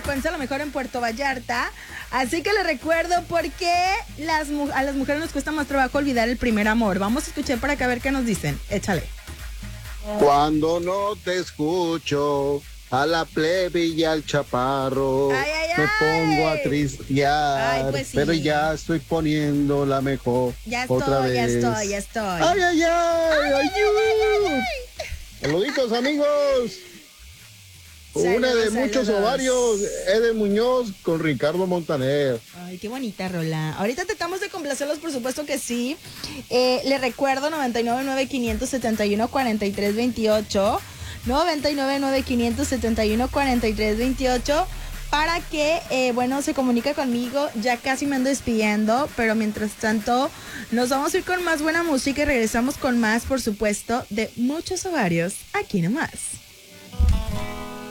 frecuencia, a lo mejor en Puerto Vallarta. Así que les recuerdo por qué a las mujeres nos cuesta más trabajo olvidar el primer amor. Vamos a escuchar para acá a ver qué nos dicen. Échale. Cuando no te escucho, a la plebe y al chaparro, ay, ay, me pongo a ay. Tristear, Ay, pues sí. pero ya estoy poniendo la mejor Ya otra estoy, vez. ya estoy. Ay, ay, ay, ayú. Saluditos, amigos. Una de muchos Saludos. ovarios, Eden Muñoz con Ricardo Montaner. Ay, qué bonita rola. Ahorita tratamos de complacerlos, por supuesto que sí. Les recuerdo 999-571-4328. 999-571-4328 para que, se comunique conmigo. Ya casi me ando despidiendo, pero mientras tanto nos vamos a ir con más buena música y regresamos con más, por supuesto, de muchos ovarios aquí nomás.